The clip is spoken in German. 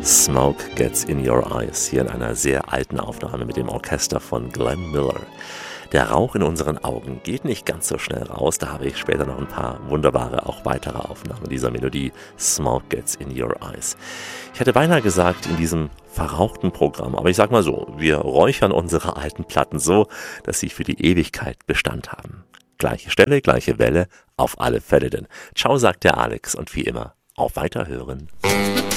Smoke Gets in Your Eyes, hier in einer sehr alten Aufnahme mit dem Orchester von Glenn Miller. Der Rauch in unseren Augen geht nicht ganz so schnell raus, da habe ich später noch ein paar wunderbare, auch weitere Aufnahmen dieser Melodie Smoke Gets in Your Eyes. Ich hätte beinahe gesagt, in diesem verrauchten Programm, aber ich sag mal so, wir räuchern unsere alten Platten so, dass sie für die Ewigkeit Bestand haben. Gleiche Stelle, gleiche Welle, auf alle Fälle denn. Ciao, sagt der Alex und wie immer, auf Weiterhören.